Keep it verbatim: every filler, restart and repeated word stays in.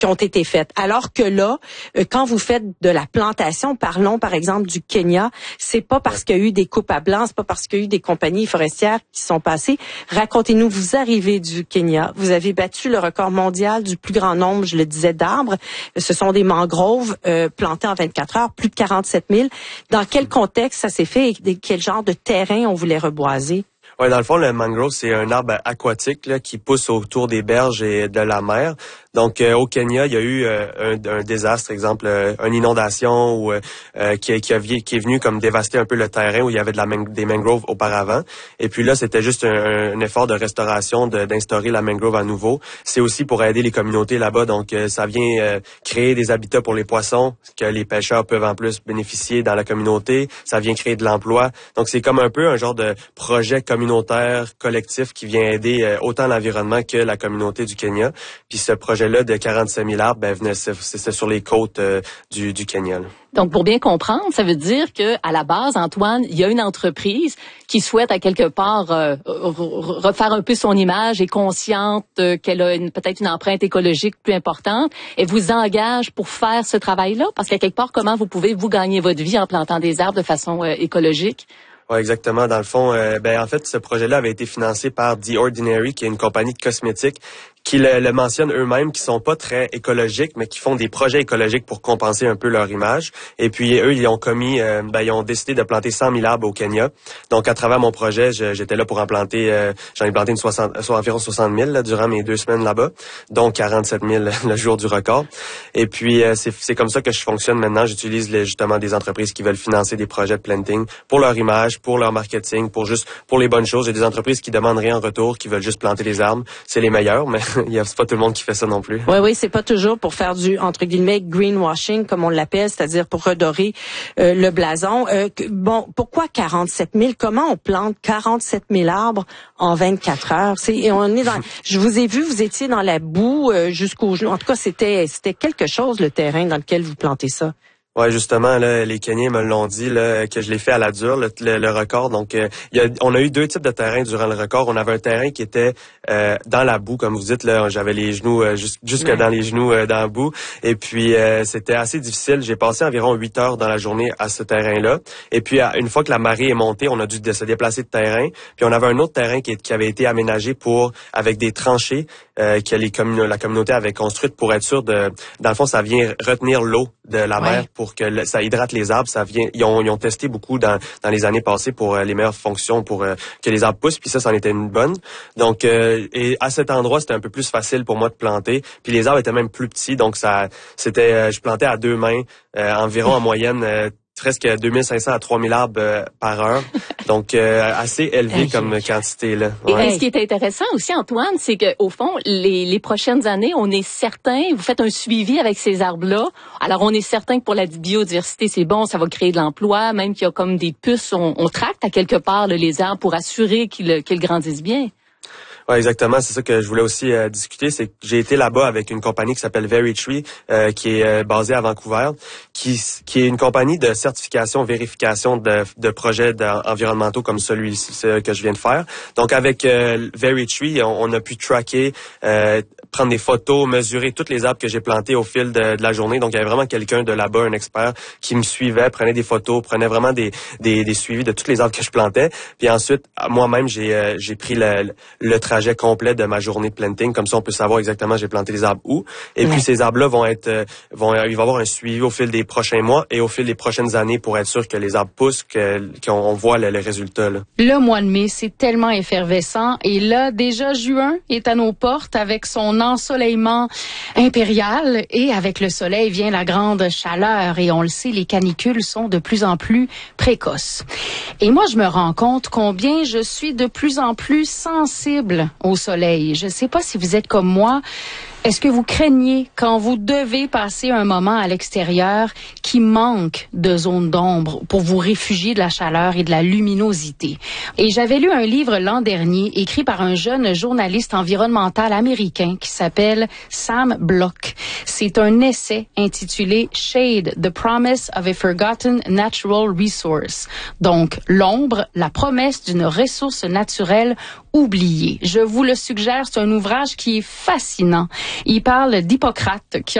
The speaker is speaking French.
qui ont été faites. Alors que là, quand vous faites de la plantation, parlons par exemple du Kenya, c'est pas parce qu'il y a eu des coupes à blanc, c'est pas parce qu'il y a eu des compagnies forestières qui sont passées. Racontez-nous, vous arrivez du Kenya, vous avez battu le record mondial du plus grand nombre, je le disais, d'arbres. Ce sont des mangroves euh, plantées en vingt-quatre heures, plus de quarante-sept mille. Dans quel contexte ça s'est fait et quel genre de terrain on voulait reboiser? Ouais, dans le fond, le mangrove, c'est un arbre aquatique là, qui pousse autour des berges et de la mer. Donc, euh, au Kenya, il y a eu euh, un, un désastre, exemple, euh, une inondation ou euh, qui, qui, a, qui est venu comme dévaster un peu le terrain où il y avait de la man- des mangroves auparavant. Et puis là, c'était juste un, un effort de restauration, de, d'instaurer la mangrove à nouveau. C'est aussi pour aider les communautés là-bas. Donc, euh, ça vient euh, créer des habitats pour les poissons que les pêcheurs peuvent en plus bénéficier dans la communauté. Ça vient créer de l'emploi. Donc, c'est comme un peu un genre de projet communautaire collectif qui vient aider euh, autant l'environnement que la communauté du Kenya. Puis ce projet là de quarante-sept mille arbres, ben, venait, c'était sur les côtes euh, du, du Kenya. Là. Donc, pour bien comprendre, ça veut dire que à la base, Antoine, il y a une entreprise qui souhaite à quelque part euh, refaire un peu son image, est consciente euh, qu'elle a une, peut-être une empreinte écologique plus importante et vous engage pour faire ce travail-là? Parce qu'à quelque part, comment vous pouvez vous gagner votre vie en plantant des arbres de façon euh, écologique? Oui, exactement. Dans le fond, euh, ben en fait, ce projet-là avait été financé par The Ordinary, qui est une compagnie de cosmétiques qui le, le mentionnent eux-mêmes, qui sont pas très écologiques, mais qui font des projets écologiques pour compenser un peu leur image. Et puis eux, ils ont commis, euh, ben ils ont décidé de planter cent mille arbres au Kenya. Donc à travers mon projet, je, j'étais là pour en planter, euh, j'en ai planté une soixante, soit environ soixante mille là, durant mes deux semaines là-bas, donc quarante-sept mille le jour du record. Et puis euh, c'est, c'est comme ça que je fonctionne maintenant. J'utilise les, justement des entreprises qui veulent financer des projets de planting pour leur image, pour leur marketing, pour juste pour les bonnes choses. J'ai des entreprises qui demandent rien en retour, qui veulent juste planter des arbres. C'est les meilleurs, mais il y a c'est pas tout le monde qui fait ça non plus. Oui, oui, c'est pas toujours pour faire du, entre guillemets, greenwashing, comme on l'appelle, c'est-à-dire pour redorer euh, le blason. Euh, bon, pourquoi quarante-sept mille? Comment on plante quarante-sept mille arbres en vingt-quatre heures? C'est, on est dans, je vous ai vu, vous étiez dans la boue euh, jusqu'au genou. En tout cas, c'était, c'était quelque chose, le terrain dans lequel vous plantez ça. Ouais, justement, là, les Kenyans me l'ont dit là, que je l'ai fait à la dure, le, le, le record. Donc, euh, il y a, on a eu deux types de terrains durant le record. On avait un terrain qui était euh, dans la boue, comme vous dites. Là, j'avais les genoux euh, jusque, jusque ouais. dans les genoux euh, dans la boue. Et puis, euh, c'était assez difficile. J'ai passé environ huit heures dans la journée à ce terrain-là. Et puis, une fois que la marée est montée, on a dû se déplacer de terrain. Puis, on avait un autre terrain qui, qui avait été aménagé pour avec des tranchées euh, que les commun- la communauté avait construites pour être sûr de, dans le fond, ça vient retenir l'eau de la mer. Ouais. Pour que le, ça hydrate les arbres, ça vient. Ils ont, ils ont testé beaucoup dans, dans les années passées pour euh, les meilleures fonctions pour euh, que les arbres poussent. Puis ça, c'en était une bonne. Donc, euh, et à cet endroit, c'était un peu plus facile pour moi de planter. Puis les arbres étaient même plus petits, donc ça, c'était, euh, je plantais à deux mains, euh, environ en moyenne. Euh, presque deux mille cinq cents à trois mille arbres euh, par heure. Donc, euh, assez élevé comme quantité, là. Ouais. Et ce qui est intéressant aussi, Antoine, c'est que au fond, les, les prochaines années, on est certain, vous faites un suivi avec ces arbres-là. Alors, on est certain que pour la biodiversité, c'est bon, ça va créer de l'emploi, même qu'il y a comme des puces, on, on tracte à quelque part là, les arbres pour assurer qu'ils, qu'ils grandissent bien. Ouais, exactement. C'est ça que je voulais aussi euh, discuter. C'est que j'ai été là-bas avec une compagnie qui s'appelle Very Tree, euh, qui est euh, basée à Vancouver, qui qui est une compagnie de certification, vérification de, de projets environnementaux comme celui-ci que je viens de faire. Donc, avec euh, Very Tree, on, on a pu tracker, euh, prendre des photos, mesurer toutes les arbres que j'ai plantés au fil de, de la journée. Donc, il y avait vraiment quelqu'un de là-bas, un expert, qui me suivait, prenait des photos, prenait vraiment des des, des suivis de tous les arbres que je plantais. Puis ensuite, moi-même, j'ai euh, j'ai pris le, le trajet complet de ma journée de planting, comme ça on peut savoir exactement j'ai planté les arbres où. Et ouais. Puis ces arbres-là vont être, euh, vont, il va y avoir un suivi au fil des prochains mois et au fil des prochaines années pour être sûr que les arbres poussent, que, qu'on voit le, le résultat. Là. Le mois de mai, c'est tellement effervescent et là déjà juin est à nos portes avec son ensoleillement impérial et avec le soleil vient la grande chaleur et on le sait, les canicules sont de plus en plus précoces. Et moi je me rends compte combien je suis de plus en plus sensible au soleil. Je ne sais pas si vous êtes comme moi. Est-ce que vous craignez, quand vous devez passer un moment à l'extérieur, qu'il manque de zones d'ombre pour vous réfugier de la chaleur et de la luminosité? Et j'avais lu un livre l'an dernier, écrit par un jeune journaliste environnemental américain qui s'appelle Sam Bloch. C'est C'est un essai intitulé Shade, The Promise of a Forgotten Natural Resource. Donc, l'ombre, la promesse d'une ressource naturelle oubliée. Je vous le suggère, c'est un ouvrage qui est fascinant. Il parle d'Hippocrate, qui